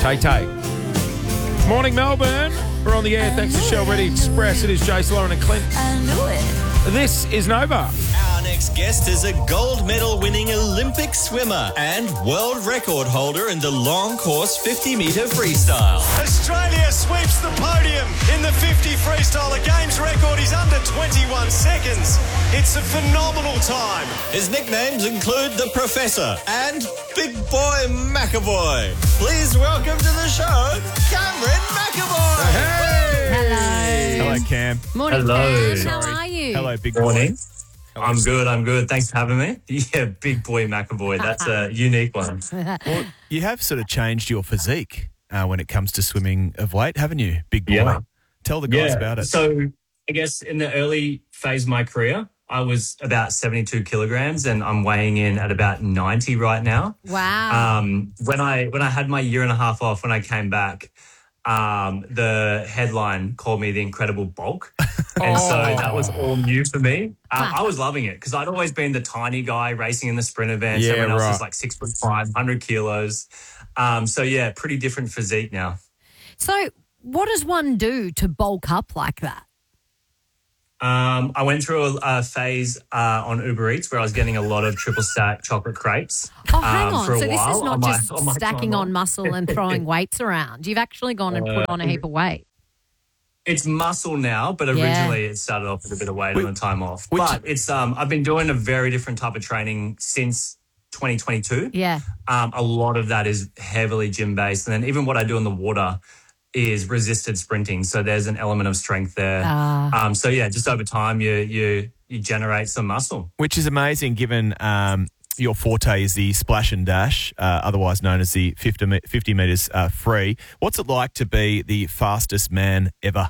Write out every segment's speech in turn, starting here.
Tay. Morning, Melbourne. We're on the air thanks to Shell Ready Express. It is Jace, Lauren and Clint. I knew it. This is Nova. Our next guest is a gold medal winning Olympic swimmer and world record holder in the long course 50-metre freestyle. Australia sweeps the podium in the 50 freestyle. The game's record is under 21 seconds. It's a phenomenal time. His nicknames include The Professor and Big Boy McAvoy. Please welcome to the show, Cameron McAvoy. Hey! Hello. Hello, Cam. Morning, Hello. Cam. How are you? Hello, big Morning. boy. I'm good. Thanks for having me. Yeah, Big Boy McAvoy. That's a unique one. Well, you have sort of changed your physique when it comes to swimming of late, haven't you, big boy? Yeah. Tell the guys about it. So I guess in the early phase of my career, I was about 72 kilograms and I'm weighing in at about 90 right now. Wow. When I had my year and a half off, when I came back, the headline called me the Incredible Bulk. And so that was all new for me. I was loving it because I'd always been the tiny guy racing in the sprint events. Yeah, Everyone else right. is like 6'5", 100 kilos. So yeah, pretty different physique now. So what does one do to bulk up like that? I went through a phase on Uber Eats where I was getting a lot of triple stack chocolate crepes. Oh, hang on. for a So this while is not on my- just on my stacking time on off. muscle and throwing weights around. You've actually gone and put on a heap of weight. It's muscle now, but originally it started off with a bit of weight on the time off. But it's I've been doing a very different type of training since 2022. Yeah. A lot of that is heavily gym based, and then even what I do in the water is resisted sprinting. So there's an element of strength there. So yeah, just over time you generate some muscle. Which is amazing given your forte is the splash and dash, otherwise known as the 50 metres free. What's it like to be the fastest man ever?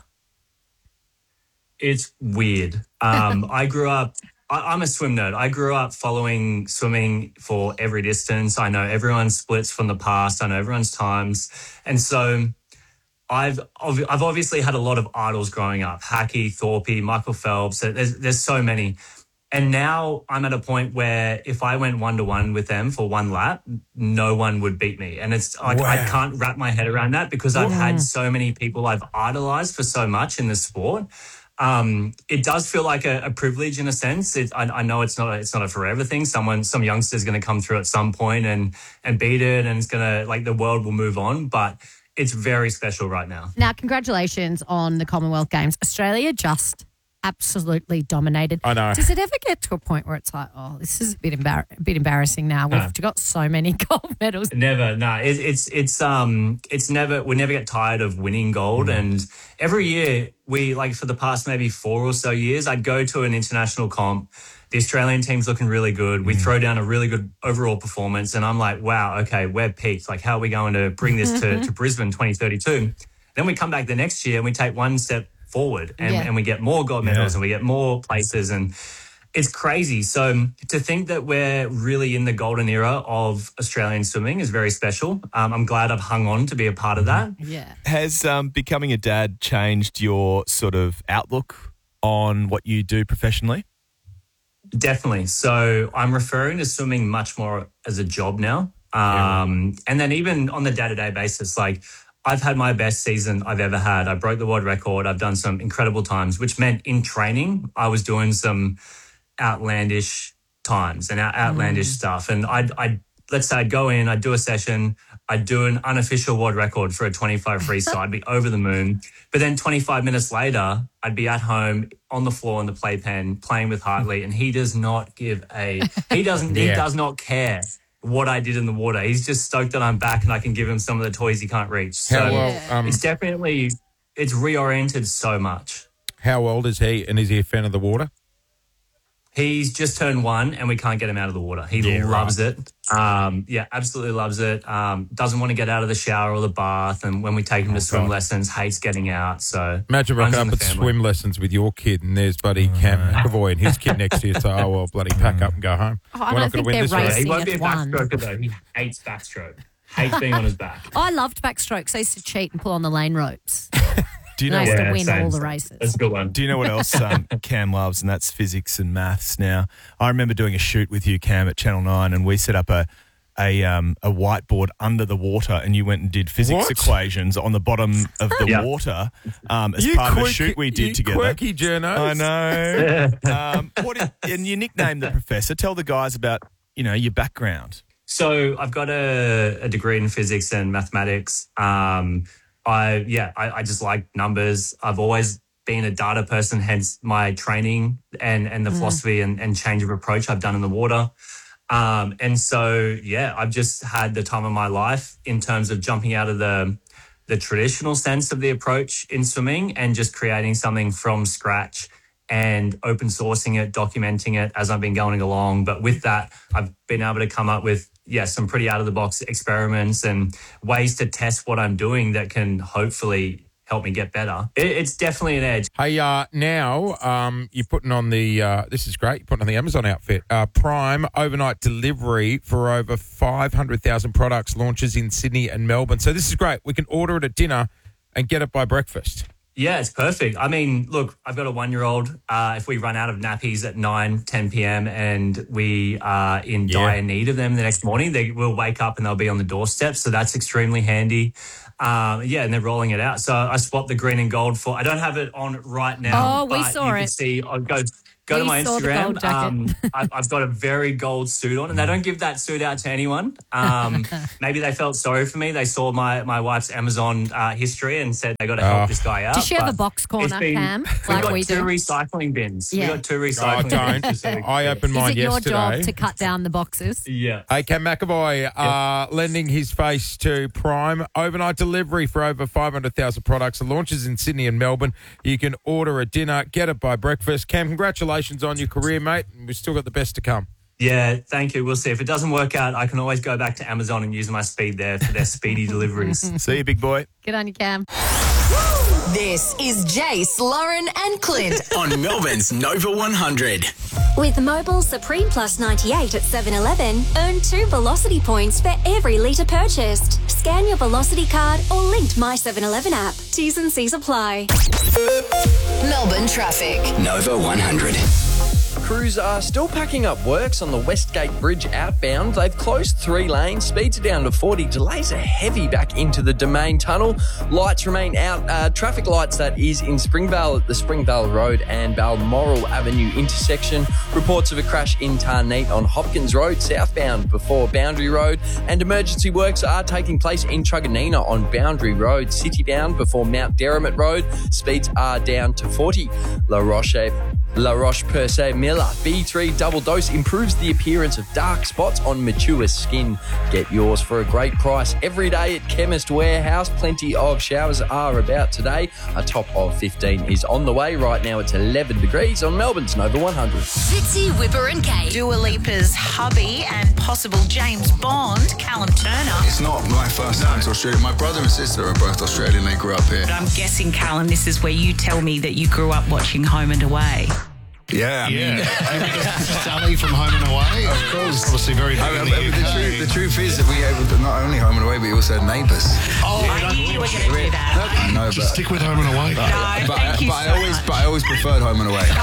It's weird. I grew up, I'm a swim nerd. I grew up following swimming for every distance. I know everyone's splits from the past. I know everyone's times. And so I've obviously had a lot of idols growing up. Hackey, Thorpe, Michael Phelps. There's so many. And now I'm at a point where if I went 1-to-1 with them for one lap, no one would beat me. And it's like I can't wrap my head around that because I've had so many people I've idolized for so much in the sport. It does feel like a privilege in a sense. I know it's not a forever thing. Some youngster's going to come through at some point and beat it, and it's going to, like, the world will move on. But it's very special right now. Now, congratulations on the Commonwealth Games. Australia just absolutely dominated. I know. Does it ever get to a point where it's like, oh, this is a bit embarrassing now? We've got so many gold medals. Never, no. It's never. We never get tired of winning gold, and every year we, like, for the past maybe 4 or so years, I'd go to an international comp. The Australian team's looking really good. We throw down a really good overall performance, and I'm like, wow, okay, we're peaked. Like, how are we going to bring this to Brisbane 2032? Then we come back the next year and we take one step forward and we get more gold medals and we get more places, and it's crazy. So to think that we're really in the golden era of Australian swimming is very special. I'm glad I've hung on to be a part of that. Yeah. Has becoming a dad changed your sort of outlook on what you do professionally? Definitely. So I'm referring to swimming much more as a job now. And then even on the day-to-day basis, like, I've had my best season I've ever had. I broke the world record. I've done some incredible times, which meant in training, I was doing some outlandish times and outlandish stuff. And let's say I'd go in, I'd do a session, I'd do an unofficial world record for a 25 freestyle. I'd be over the moon. But then 25 minutes later, I'd be at home on the floor in the playpen playing with Hartley, and he does not he does not care what I did in the water. He's just stoked that I'm back and I can give him some of the toys he can't reach. So it's reoriented so much. How old is he, and is he a fan of the water? He's just turned 1 and we can't get him out of the water. He loves it. Absolutely loves it. Doesn't want to get out of the shower or the bath. And when we take him to swim lessons, hates getting out. So imagine rocking up at swim lessons with your kid and there's bloody Cam McAvoy and his kid next to you. So, bloody pack up and go home. Oh, I don't think they're racing. He won't be a backstroker though. He hates backstroke. Hates being on his back. I loved backstrokes. I used to cheat and pull on the lane ropes. Do you know? I used to win all the races. That's a good one. Do you know what else Cam loves? And that's physics and maths. Now, I remember doing a shoot with you, Cam, at Channel 9, and we set up a whiteboard under the water and you went and did physics equations on the bottom of the water as part of a shoot we did together. Quirky journos. I know. And you nicknamed the professor. Tell the guys about, your background. So I've got a degree in physics and mathematics. I just like numbers. I've always been a data person, hence my training and the philosophy and change of approach I've done in the water. And so, I've just had the time of my life in terms of jumping out of the traditional sense of the approach in swimming and just creating something from scratch and open sourcing it, documenting it as I've been going along. But with that, I've been able to come up with, some pretty out-of-the-box experiments and ways to test what I'm doing that can hopefully help me get better. It's definitely an edge. Hey, now you're putting on the, this is great, you're putting on the Amazon outfit. Prime overnight delivery for over 500,000 products launches in Sydney and Melbourne. So this is great. We can order it at dinner and get it by breakfast. Yeah, it's perfect. I mean, look, I've got a 1-year-old. If we run out of nappies at 9, 10 p.m. and we are in dire need of them the next morning, they will wake up and they'll be on the doorstep. So that's extremely handy. And they're rolling it out. So I swapped the green and gold for, I don't have it on right now. Oh, we saw it. You can see, I'll go to my Instagram. I've got a very gold suit on, and they don't give that suit out to anyone. Maybe they felt sorry for me. They saw my wife's Amazon history and said they got to help this guy out. Does she have a box corner, Cam? We've got 2 recycling bins. Yeah. We've got 2 recycling bins. I opened mine yesterday. Is it your job to cut down the boxes? Yeah. Hey, Cam McAvoy, lending his face to Prime. Overnight delivery for over 500,000 products. The launches in Sydney and Melbourne. You can order a dinner, get it by breakfast. Cam, congratulations on your career, mate. We've still got the best to come. Yeah, thank you. We'll see. If it doesn't work out, I can always go back to Amazon and use my speed there for their speedy deliveries. See you, big boy. Good on you, Cam. This is Jace, Lauren and Clint on Melbourne's Nova 100. With Mobile Supreme Plus 98 at 7-Eleven, earn 2 Velocity points for every litre purchased. Scan your Velocity card or linked My 7-Eleven app. T's and C's apply. Melbourne traffic. Nova 100. Crews are still packing up works on the Westgate Bridge outbound. They've closed 3 lanes. Speeds are down to 40. Delays are heavy back into the Domain Tunnel. Lights remain out. Traffic lights, that is, in Springvale at the Springvale Road and Balmoral Avenue intersection. Reports of a crash in Tarneet on Hopkins Road, southbound before Boundary Road. And emergency works are taking place in Truganina on Boundary Road, citybound before Mount Derrimut Road. Speeds are down to 40. La Roche-Percé Miller B3 double dose improves the appearance of dark spots on mature skin. Get yours for a great price every day at Chemist Warehouse. Plenty of showers are about today. A top of 15 is on the way. Right now it's 11 degrees on Melbourne's Nova 100. Fitzy, Whipper and Kate. Dua Lipa's hubby and possible James Bond, Callum Turner. It's not my first time to Australia. My brother and sister are both Australian. They grew up here. But I'm guessing, Callum, this is where you tell me that you grew up watching Home and Away. Yeah, I mean, Sally from Home and Away. Of course. Obviously very big in the the truth is that we have not only Home and Away, but we also had Neighbours. Oh, I knew you were going to do that. I know, Just stick with Home and Away. But I always preferred Home and Away.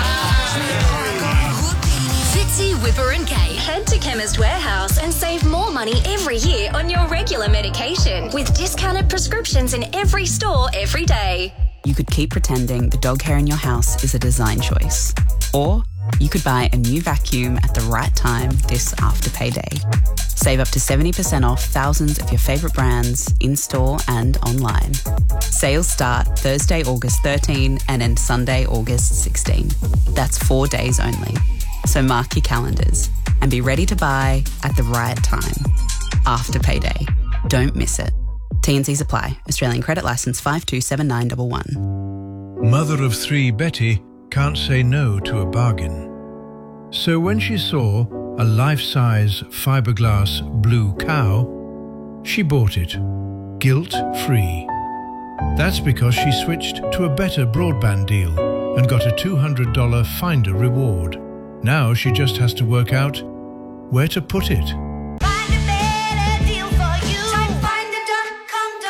Fitzy, Whipper and Kate. Head to Chemist Warehouse and save more money every year on your regular medication with discounted prescriptions in every store every day. You could keep pretending the dog hair in your house is a design choice. Or you could buy a new vacuum at the right time this after payday. Save up to 70% off thousands of your favourite brands in-store and online. Sales start Thursday, August 13 and end Sunday, August 16. That's 4 days only. So mark your calendars and be ready to buy at the right time. After payday. Don't miss it. T&Cs apply. Australian credit licence 527911. Mother of 3 Betty can't say no to a bargain. So when she saw a life-size fiberglass blue cow, she bought it, guilt-free. That's because she switched to a better broadband deal and got a $200 Finder reward. Now she just has to work out where to put it.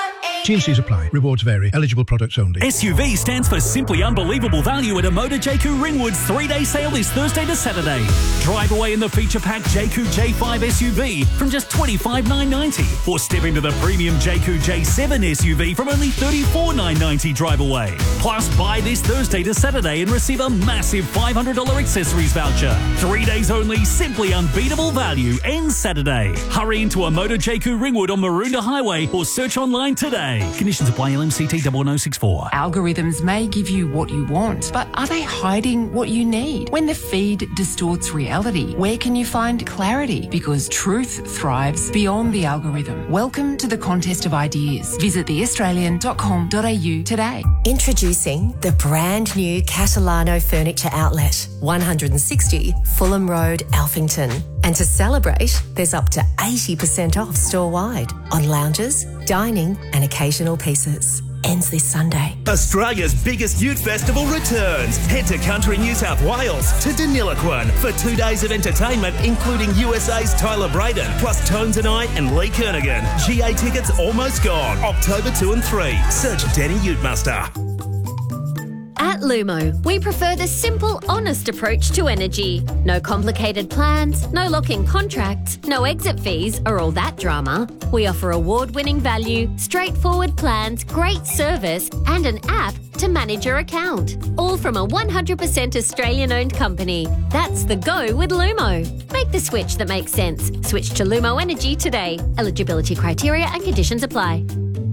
T&Cs apply. Rewards vary. Eligible products only. SUV stands for Simply Unbelievable Value at Amoda JQ Ringwood's 3-day sale this Thursday to Saturday. Drive away in the feature-packed JQ J5 SUV from just $25,990, or step into the premium JQ J7 SUV from only $34,990 drive away. Plus, buy this Thursday to Saturday and receive a massive $500 accessories voucher. 3 days only, simply unbeatable value ends Saturday. Hurry into Amoda JQ Ringwood on Maroondah Highway or search online today. Conditions apply. LMCT 01064. Algorithms may give you what you want, but are they hiding what you need? When the feed distorts reality, where can you find clarity? Because truth thrives beyond the algorithm. Welcome to the contest of ideas. Visit theaustralian.com.au today. Introducing the brand new Catalano Furniture Outlet, 160 Fulham Road, Alphington. And to celebrate, there's up to 80% off store-wide on lounges, dining and occasional pieces. Ends this Sunday. Australia's biggest youth festival returns. Head to Country New South Wales to Deniliquin for 2 days of entertainment, including USA's Tyler Braden, plus Tones and I and Lee Kernaghan. GA tickets almost gone. October 2 and 3. Search Denny Ute-Muster. At Lumo, we prefer the simple, honest approach to energy. No complicated plans, no lock-in contracts, no exit fees or all that drama. We offer award-winning value, straightforward plans, great service and an app to manage your account. All from a 100% Australian-owned company. That's the go with Lumo. Make the switch that makes sense. Switch to Lumo Energy today. Eligibility criteria and conditions apply.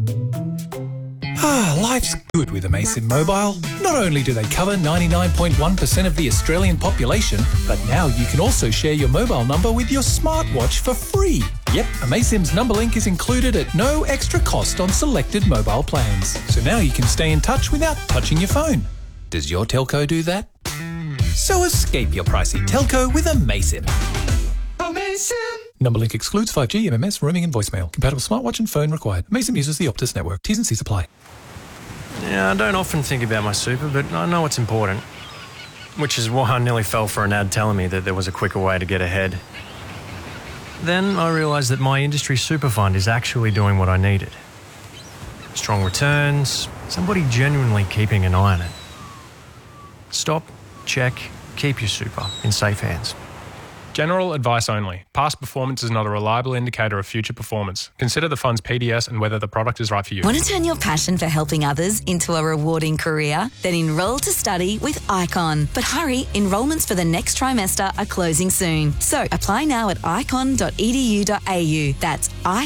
Life's good with Amaysim Mobile. Not only do they cover 99.1% of the Australian population, but now you can also share your mobile number with your smartwatch for free. Yep, Amaysim's number link is included at no extra cost on selected mobile plans. So now you can stay in touch without touching your phone. Does your telco do that? So escape your pricey telco with Amaysim. Amaysim! Number link excludes 5G, MMS, roaming and voicemail. Compatible smartwatch and phone required. Amaysim uses the Optus network. T's and C's apply. Yeah, I don't often think about my super, but I know it's important. Which is why I nearly fell for an ad telling me that there was a quicker way to get ahead. Then I realised that my industry super fund is actually doing what I needed. Strong returns, somebody genuinely keeping an eye on it. Stop, check, keep your super in safe hands. General advice only. Past performance is not a reliable indicator of future performance. Consider the fund's PDS and whether the product is right for you. Want to turn your passion for helping others into a rewarding career? Then enrol to study with Icon. But hurry, enrolments for the next trimester are closing soon. So apply now at icon.edu.au. That's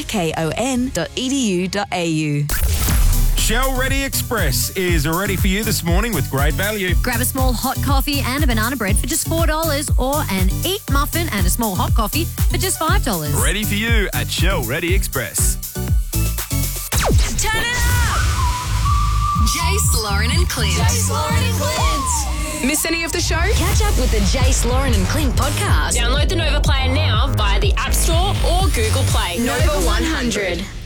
icon.edu.au. Shell Ready Express is ready for you this morning with great value. Grab a small hot coffee and a banana bread for just $4, or an Eat muffin and a small hot coffee for just $5. Ready for you at Shell Ready Express. Turn it up! Jace, Lauren and Clint. Jace, Lauren and Clint. Miss any of the show? Catch up with the Jace, Lauren and Clint podcast. Download the Nova Player now via the App Store or Google Play. Nova 100.